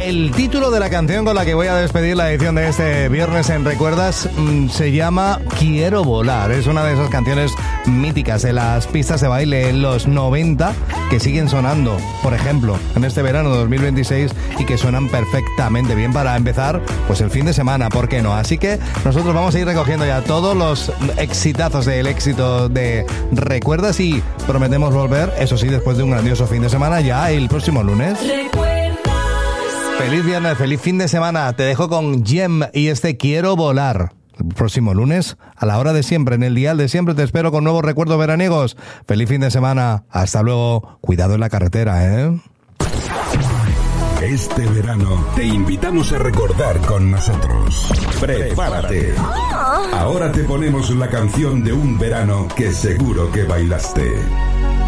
El título de la canción con la que voy a despedir la edición de este viernes en Recuerdas se llama Quiero volar. Es una de esas canciones míticas de las pistas de baile en los 90 que siguen sonando, por ejemplo, en este verano 2026 y que suenan perfectamente bien para empezar pues el fin de semana, ¿por qué no? Así que nosotros vamos a ir recogiendo ya todos los exitazos del éxito de Recuerdas y prometemos volver, eso sí, después de un grandioso fin de semana ya el próximo lunes. Feliz viernes, feliz fin de semana. Te dejo con Jem y este Quiero volar. El próximo lunes, a la hora de siempre, en el dial de siempre, te espero con nuevos recuerdos veraniegos. Feliz fin de semana. Hasta luego. Cuidado en la carretera, ¿eh? Este verano te invitamos a recordar con nosotros. Prepárate. Ahora te ponemos la canción de un verano que seguro que bailaste.